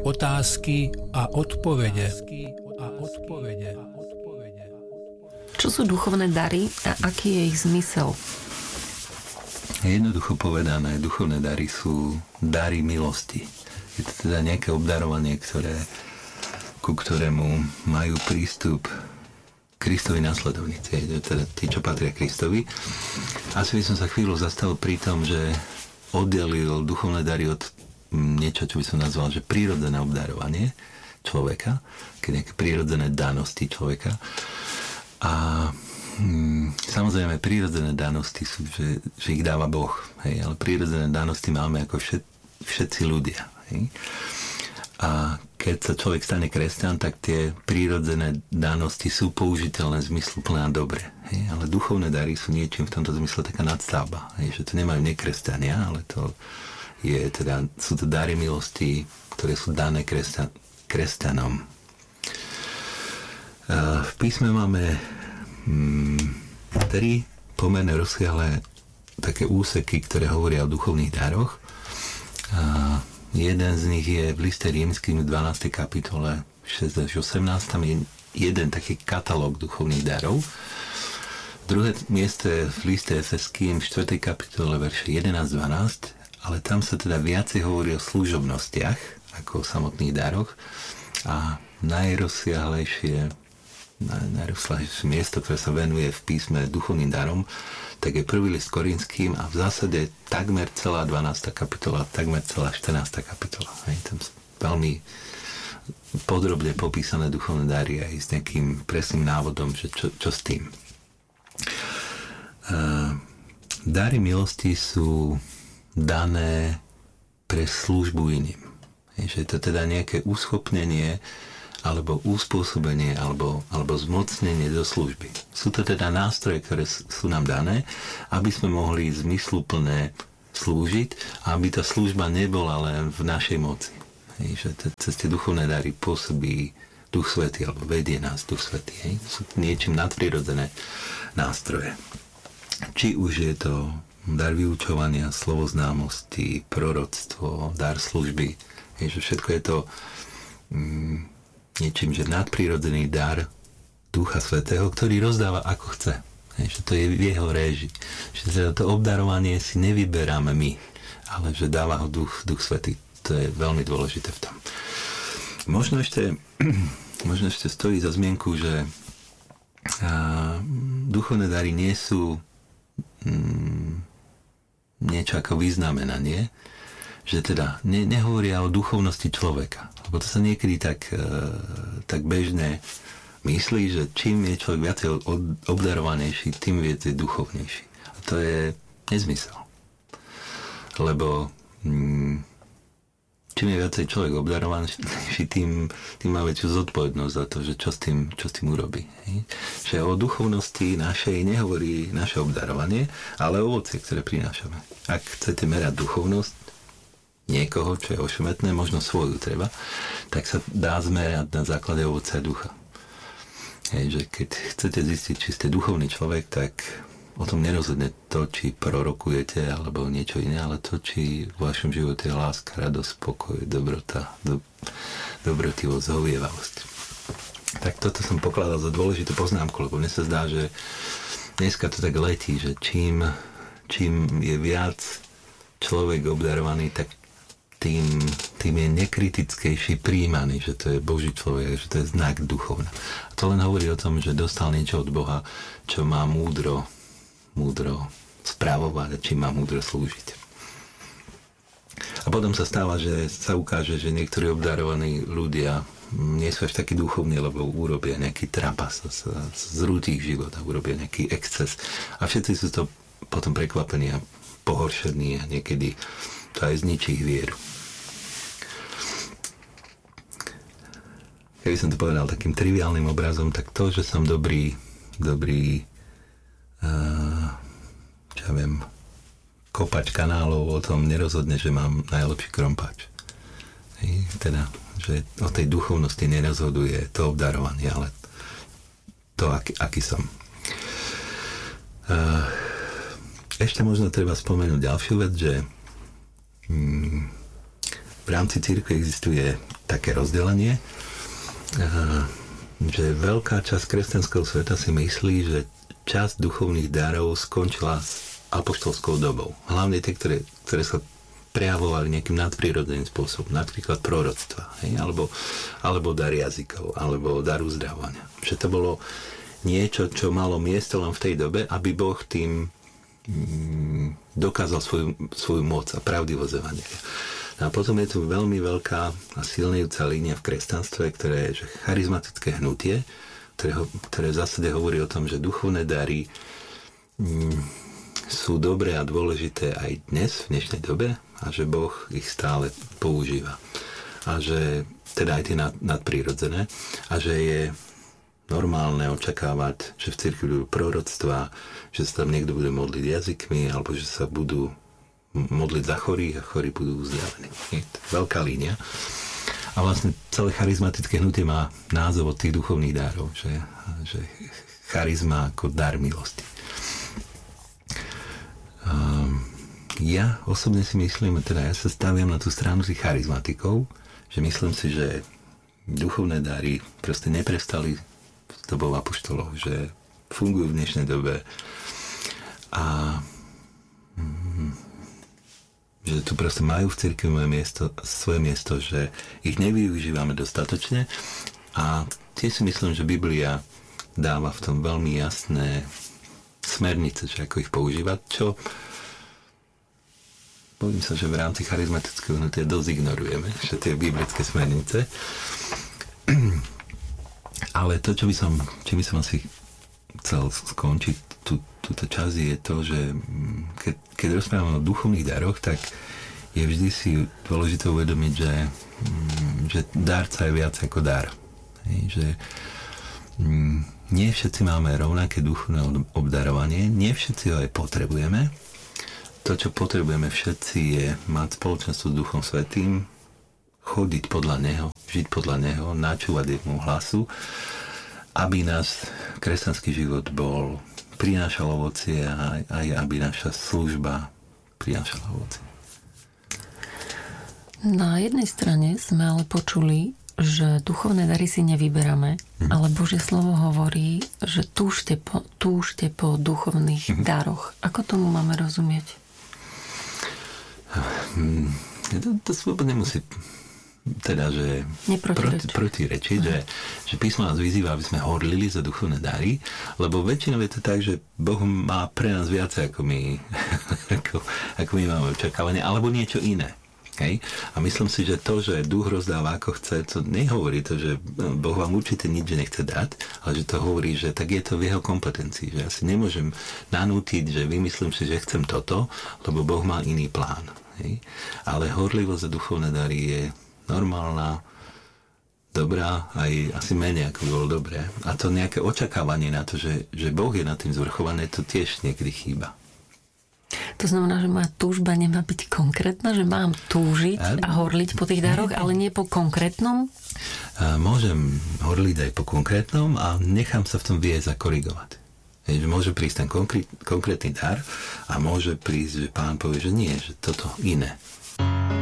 Otázky a odpovede. Čo sú duchovné dary a aký je ich zmysel? Jednoducho povedané, duchovné dary sú dary milosti. Je to teda nejaké obdarovanie, ku ktorému majú prístup Kristovi nasledovníci, teda tí, čo patria Kristovi. Asi by som sa chvíľu zastavil pri tom, že oddelil duchovné dary od niečo, čo by som nazval, že prírodzené obdarovanie človeka, keď nejaké prírodzené danosti človeka. A samozrejme, prírodzené danosti sú, že ich dáva Boh, hej, ale prírodzené danosti máme ako všetci ľudia. Hej. A keď sa človek stane kresťan, tak tie prírodzené danosti sú použiteľné zmysluplné a dobre. Hej. Ale duchovné dary sú niečím v tomto zmysle taká nadstavba. Hej, že to nemajú nekresťania, ale sú to dary milosti, ktoré sú dané kresťanom. V písme máme 3 pomerne rozsiahle také úseky, ktoré hovoria o duchovných daroch. Jeden z nich je v liste Rímskym v 12. kapitole 6-18. Tam je jeden taký katalóg duchovných darov. Druhé miesto je v liste Efeským v 4. kapitole verše 11-12. Ale tam sa teda viacej hovorí o služobnostiach ako o samotných daroch a najrozsiahlejšie miesto, ktoré sa venuje v písme duchovným darom, tak je 1. list Korinským a v zásade takmer celá 12. kapitola, takmer celá 14. kapitola. Tam sú veľmi podrobne popísané duchovné dary aj s nejakým presným návodom, že čo s tým. Dary milosti sú dané pre službu iným. Že je to teda nejaké uschopnenie alebo uspôsobenie alebo zmocnenie do služby. Sú to teda nástroje, ktoré sú nám dané, aby sme mohli zmysluplne slúžiť a aby tá služba nebola len v našej moci. Že cez tie duchovné dary pôsobí Duch Svätý alebo vedie nás Duch Svätý. Sú niečím nadprirodzené nástroje. Či už je to dar vyučovania, slovoznámosti, proroctvo, dar služby. Že všetko je to niečím, že nadprirodzený dar Ducha Svätého, ktorý rozdáva ako chce. Že to je v jeho réži. Že to obdarovanie si nevyberáme my, ale že dáva ho Duch Svätý. To je veľmi dôležité v tom. Možno ešte stojí za zmienku, že duchovné dary nie sú niečo ako vyznamenanie, že teda nehovoria o duchovnosti človeka. Lebo to sa niekedy tak bežne myslí, že čím je človek viacej obdarovanejší, tým viacej duchovnejší. A to je nezmysel. Lebo čím je viacej človek obdarovanejší, tým má väčšiu zodpovednosť za to, že čo s tým urobí. Že o duchovnosti našej nehovorí naše obdarovanie, ale o ovocie, ktoré prinášame. Ak chcete merať duchovnosť niekoho, čo je ošemetné, možno svoju treba, tak sa dá zmerať na základe ovocia ducha. Že keď chcete zistiť, či ste duchovný človek, tak o tom nerozhodne to, či prorokujete alebo niečo iné, ale to, či v vašom živote je láska, radosť, pokoj, dobrota, dobrotivosť, zhovievavosť. Tak toto som pokladal za dôležitú poznámku, lebo mne sa zdá, že dneska to tak letí, že čím je viac človek obdarovaný, tak tým je nekritickejší príjmaný, že to je Boží človek, že to je znak duchovna. A to len hovorí o tom, že dostal niečo od Boha, čo má múdro správovať a čím má múdro slúžiť. A potom sa stáva, že sa ukáže, že niektorí obdarovaní ľudia nie sú až takí duchovní, lebo urobia nejaký trapas, zrúti ich život a urobia nejaký exces. A všetci sú to potom prekvapení a pohoršení a niekedy to aj zničí ich vieru. Keby som to povedal takým triviálnym obrazom, tak to, že som dobrý čo ja viem, kopač kanálov, o tom nerozhodne, že mám najlepší krompáč. Teda, že o tej duchovnosti nerozhoduje to obdarovanie, ale to, aký som. Ešte možno treba spomenúť ďalšiu vec, že v rámci cirkvi existuje také rozdelenie, že veľká časť kresťanského sveta si myslí, že časť duchovných darov skončila s apoštolskou dobou. Hlavne tie, ktoré sa prejavovali nejakým nadprirodzeným spôsobom, napríklad proroctva, alebo dar jazykov, alebo dar uzdravovania. Že to bolo niečo, čo malo miesto len v tej dobe, aby Boh tým dokázal svoju moc a pravdivosť evanjelia. No a potom je tu veľmi veľká a silnejúca línia v kresťanstve, ktoré je že charizmatické hnutie, ktoré v zásade hovorí o tom, že duchovné dary sú dobré a dôležité aj dnes, v dnešnej dobe, a že Boh ich stále používa. A že, teda aj tie nadprirodzené, a že je normálne očakávať, že v cirkvi budú proroctvá, že sa tam niekto bude modliť jazykmi, alebo že sa budú modliť za chorých a chorí budú uzdravení. Je to veľká línia. A vlastne celé charizmatické hnutie má názov od tých duchovných dárov, že charizma ako dar milosti. Ja osobne si myslím, teda ja sa staviam na tú stranu tých charizmatikov, že myslím si, že duchovné dary proste neprestali s dobou apoštolov, že fungujú v dnešnej dobe a že tu proste majú v cirkvi svoje miesto, že ich nevyužívame dostatočne a tiež si myslím, že Biblia dáva v tom veľmi jasné smernice, že ako ich používať, čo bojím sa, že v rámci charizmatického hnutia dosť ignorujeme, že tie biblické smernice. Ale to, čím by som asi chcel skončiť túto časť, je to, že keď rozprávame o duchovných daroch, tak je vždy si dôležité uvedomiť, že darca je viac ako dar. Že nie všetci máme rovnaké duchovné obdarovanie, nie všetci ho aj potrebujeme. To, čo potrebujeme všetci, je mať spoločenstvo s Duchom Svätým, chodiť podľa Neho, žiť podľa Neho, načúvať Jeho hlasu, aby náš kresťanský život prinášal ovocie a aj aby naša služba prinášala ovocie. Na jednej strane sme ale počuli, že duchovné dary si nevyberáme, ale Božie slovo hovorí, že túžte po duchovných daroch. Ako tomu máme rozumieť? To svobodne musí teda, že protirečiť, že písmo nás vyzýva, aby sme horlili za duchovné dary, lebo väčšinou je to tak, že Boh má pre nás viac, ako my máme očakávanie, alebo niečo iné. Okay? A myslím si, že to, že duch rozdáva ako chce, to nehovorí to, že Boh vám určite nič nechce dať, ale že to hovorí, že tak je to v jeho kompetencii, že ja si nemôžem nanútiť, že vymyslím si, že chcem toto, lebo Boh má iný plán. Okay? Ale horlivosť za duchovné dary je normálna, dobrá, aj asi menej, ako by bolo dobré. A to nejaké očakávanie na to, že Boh je nad tým zvrchované, to tiež niekedy chýba. To znamená, že moja túžba nemá byť konkrétna, že mám túžiť a horliť po tých daroch, ale nie po konkrétnom? Môžem horliť aj po konkrétnom a nechám sa v tom viesť a korigovať. Môže prísť ten konkrétny dar a môže prísť, že Pán povie, že nie, že toto iné.